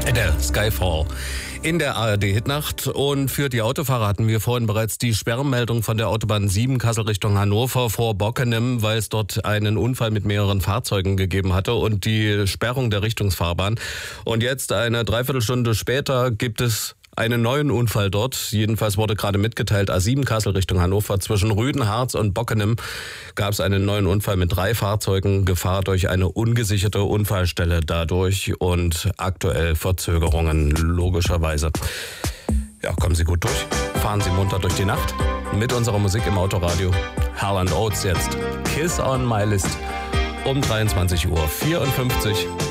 Adele, Skyfall. In der ARD-Hitnacht. Und für die Autofahrer hatten wir vorhin bereits die Sperrmeldung von der Autobahn 7 Kassel Richtung Hannover vor Bockenem, weil es dort einen Unfall mit mehreren Fahrzeugen gegeben hatte und die Sperrung der Richtungsfahrbahn. Und jetzt, eine Dreiviertelstunde später, gibt es einen neuen Unfall dort. Jedenfalls wurde gerade mitgeteilt, A7 Kassel Richtung Hannover. Zwischen Rüden, Harz und Bockenem gab es einen neuen Unfall mit 3 Fahrzeugen. Gefahr durch eine ungesicherte Unfallstelle dadurch und aktuell Verzögerungen logischerweise. Ja, kommen Sie gut durch. Fahren Sie munter durch die Nacht mit unserer Musik im Autoradio. Hall & Oates jetzt. Kiss on my list. Um 23:54 Uhr.